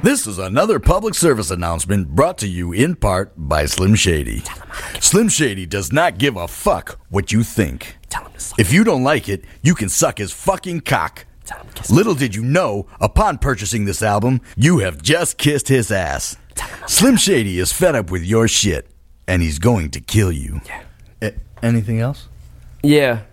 This is another public service announcement brought to you in part by Slim Shady. Slim Shady does not give a fuck what you think. If you don't like it, you can suck his fucking cock. Little did you know, upon purchasing this album, you have just kissed his ass. Slim Shady is fed up with your shit, and he's going to kill you. Anything else? Yeah.